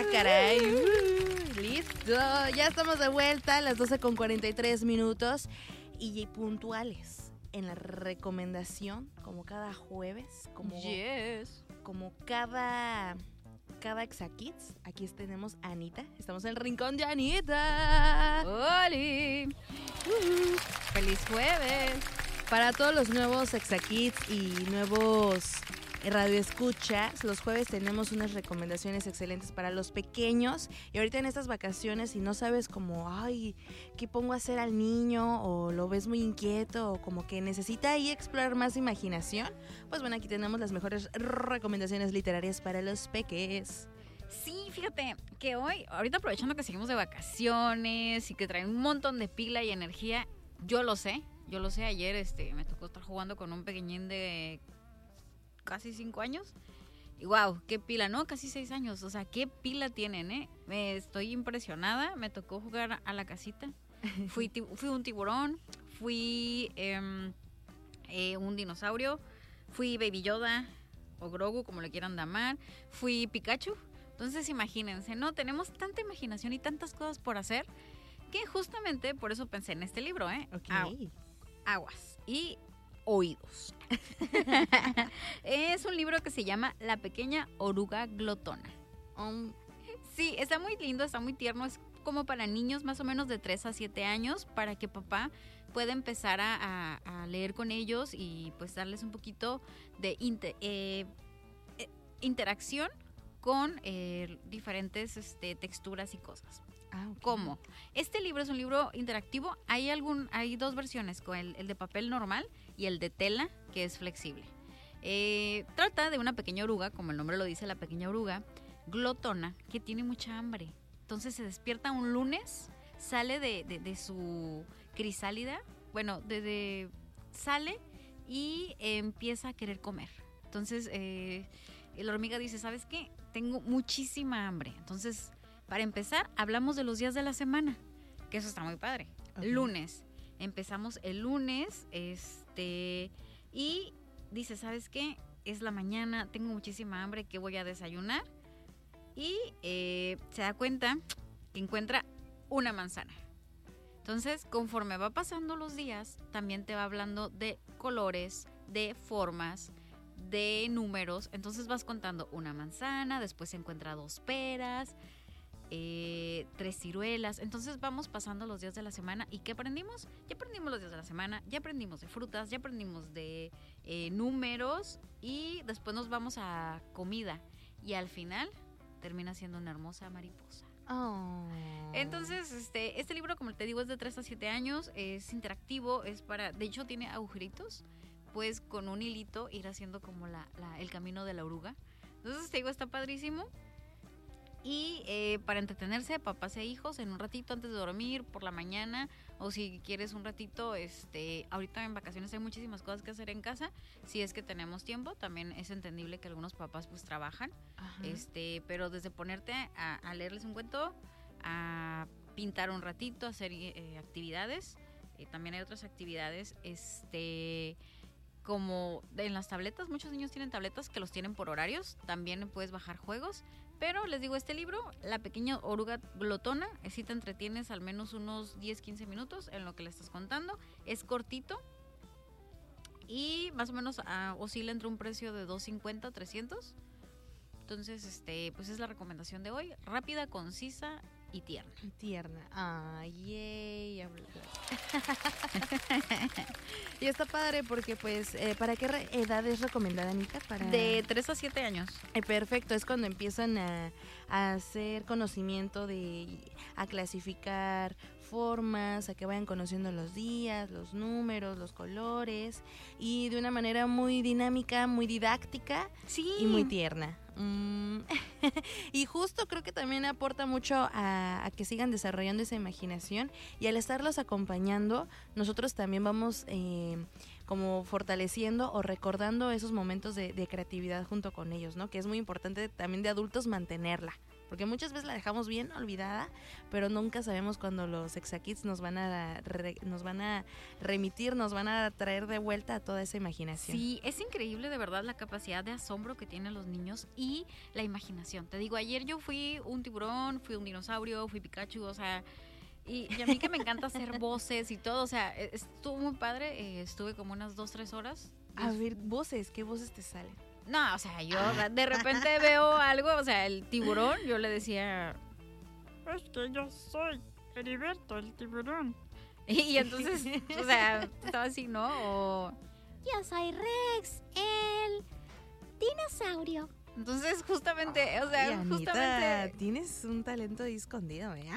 caray. Listo. Ya estamos de vuelta a las 12:43 y puntuales en la recomendación, como cada jueves, como cada Exakids. Aquí tenemos a Anita. Estamos en el rincón de Anita. ¡Holi! ¡Feliz jueves! Para todos los nuevos Exakids y nuevos radioescuchas, los jueves tenemos unas recomendaciones excelentes para los pequeños. Y ahorita en estas vacaciones, si no sabes cómo, ¿qué pongo a hacer al niño? O lo ves muy inquieto, o como que necesita ahí explorar más imaginación, pues bueno, aquí tenemos las mejores recomendaciones literarias para los peques. Sí, fíjate que hoy, ahorita aprovechando que seguimos de vacaciones y que traen un montón de pila y energía, yo lo sé, ayer me tocó estar jugando con un pequeñín de casi 5 años y wow, qué pila, ¿no? Casi 6 años, o sea, qué pila tienen, ¿eh? Estoy impresionada, me tocó jugar a la casita, fui un tiburón, fui un dinosaurio, fui Baby Yoda o Grogu, como le quieran llamar, fui Pikachu. Entonces imagínense, ¿no? Tenemos tanta imaginación y tantas cosas por hacer que justamente por eso pensé en este libro, ¿eh? Okay. Aguas y oídos. Es un libro que se llama La pequeña oruga glotona. Sí, está muy lindo, está muy tierno, es como para niños más o menos de 3 a 7 años, para que papá pueda empezar a leer con ellos y pues darles un poquito de interacción con diferentes texturas y cosas. Okay. ¿Cómo? Este libro es un libro interactivo. Hay 2 versiones, con el de papel normal y el de tela, que es flexible. Trata de una pequeña oruga, como el nombre lo dice, la pequeña oruga glotona, que tiene mucha hambre. Entonces se despierta un lunes, sale de su crisálida, sale y empieza a querer comer. Entonces la hormiga dice, ¿sabes qué? Tengo muchísima hambre. Entonces, para empezar, hablamos de los días de la semana, que eso está muy padre. Okay. Lunes. Empezamos el lunes, y dice, ¿sabes qué? Es la mañana, tengo muchísima hambre, ¿qué voy a desayunar? Y se da cuenta que encuentra una manzana. Entonces, conforme va pasando los días, también te va hablando de colores, de formas, de números. Entonces vas contando una manzana, después se encuentra 2 peras, 3 ciruelas. Entonces vamos pasando los días de la semana. ¿Y qué aprendimos? Ya aprendimos los días de la semana, ya aprendimos de frutas, ya aprendimos de números, y después nos vamos a comida. Y al final termina siendo una hermosa mariposa. Oh. Entonces, este libro, como te digo, es de 3 a 7 años, es interactivo, de hecho tiene agujeritos, pues con un hilito ir haciendo como el camino de la oruga. Entonces te digo, está padrísimo. Y para entretenerse, papás e hijos, en un ratito antes de dormir, por la mañana, o si quieres un ratito, ahorita en vacaciones hay muchísimas cosas que hacer en casa. Si es que tenemos tiempo, también es entendible que algunos papás pues trabajan. Ajá. Pero desde ponerte a leerles un cuento, a pintar un ratito, a hacer actividades. También hay otras actividades, como en las tabletas, muchos niños tienen tabletas que los tienen por horarios, también puedes bajar juegos, pero les digo, este libro, La pequeña oruga glotona, si te entretienes al menos unos 10-15 minutos en lo que le estás contando, es cortito y más o menos oscila entre un precio de $250 a $300. Entonces, pues es la recomendación de hoy, rápida, concisa y tierna. Tierna. Yay. Y está padre porque, pues, ¿para qué edad es recomendada, Anita? De 3 a 7 años. Perfecto, es cuando empiezan a hacer conocimiento, a clasificar formas, a que vayan conociendo los días, los números, los colores, y de una manera muy dinámica, muy didáctica. Sí. Y muy tierna. Y justo creo que también aporta mucho a que sigan desarrollando esa imaginación, y al estarlos acompañando nosotros también vamos como fortaleciendo o recordando esos momentos de creatividad junto con ellos, ¿no? Que es muy importante también de adultos mantenerla. porque muchas veces la dejamos bien olvidada, pero nunca sabemos cuando los Exakits nos van a remitir, nos van a traer de vuelta a toda esa imaginación. Sí, es increíble de verdad la capacidad de asombro que tienen los niños y la imaginación. Te digo, ayer yo fui un tiburón, fui un dinosaurio, fui Pikachu, o sea, y a mí que me encanta hacer voces y todo, o sea, estuvo muy padre, estuve como unas 2-3 horas. A ver, voces, ¿qué voces te salen? No, o sea, yo de repente veo algo, o sea, el tiburón, yo le decía, es que yo soy Heriberto, el tiburón. Y entonces, o sea, estaba así, ¿no? O yo soy Rex, el dinosaurio. Entonces, justamente, o sea, Ay, Anita, justamente... tienes un talento ahí escondido, ¿eh?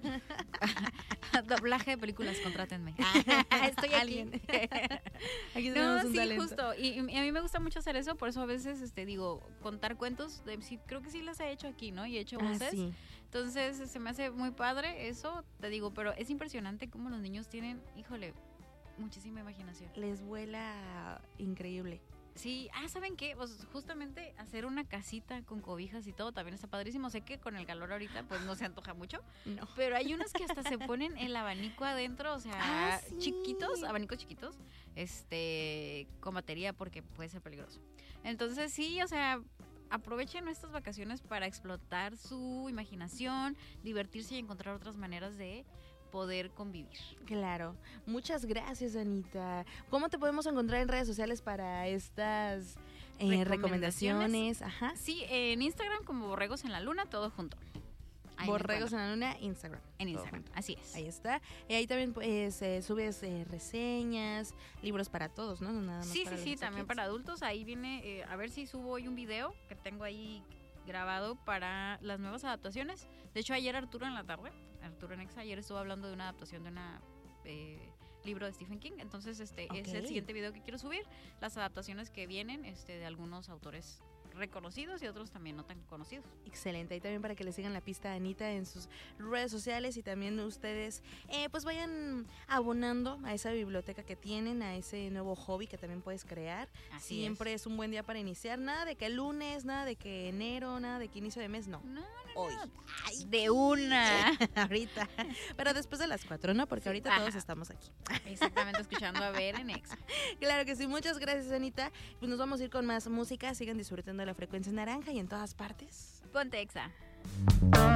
Doblaje de películas, contrátenme. Estoy aquí. Aquí No, tenemos un sí, talento. justo. Y a mí me gusta mucho hacer eso, por eso a veces digo, contar cuentos, sí, creo que sí las he hecho aquí, ¿no? Y he hecho voces. Sí. Entonces, se me hace muy padre eso, te digo, pero es impresionante cómo los niños tienen, híjole, muchísima imaginación. Les vuela increíble. Sí, ¿saben qué? Pues justamente hacer una casita con cobijas y todo también está padrísimo. Sé que con el calor ahorita pues no se antoja mucho, No. pero hay unos que hasta se ponen el abanico adentro, o sea, Sí. chiquitos, abanicos chiquitos, con batería porque puede ser peligroso. Entonces sí, o sea, aprovechen estas vacaciones para explotar su imaginación, divertirse y encontrar otras maneras de poder convivir. Claro. Muchas gracias, Anita. ¿Cómo te podemos encontrar en redes sociales para estas recomendaciones? Ajá. Sí, en Instagram como Borregos en la Luna, todo junto. Ahí me Borregos en encuentran. la Luna, Instagram. En Todo Instagram, junto. así es. Ahí está. Y ahí también subes reseñas, libros para todos, ¿no? No nada más Sí, para sí, los sí, también Exakits. para adultos. Ahí viene, a ver si subo hoy un video que tengo ahí grabado para las nuevas adaptaciones. De hecho, ayer Arturo en la tarde, Arturo Nexa, ayer estuvo hablando de una adaptación de una libro de Stephen King. Entonces, es el siguiente video que quiero subir. Las adaptaciones que vienen de algunos autores reconocidos y otros también no tan conocidos. Excelente, y también para que le sigan la pista a Anita en sus redes sociales y también ustedes pues vayan abonando a esa biblioteca que tienen, a ese nuevo hobby que también puedes crear. Así Siempre es un buen día para iniciar, nada de que lunes, nada de que enero, nada de que inicio de mes, no. No, Hoy. Ay, de una. Ahorita, pero después de las 4, ¿no? Porque Sí, ahorita ajá. todos estamos aquí. Exactamente, escuchando a Ver en Exa. Claro que sí, muchas gracias, Anita. Pues nos vamos a ir con más música, sigan disfrutando de la frecuencia naranja y en todas partes. Ponte Exa.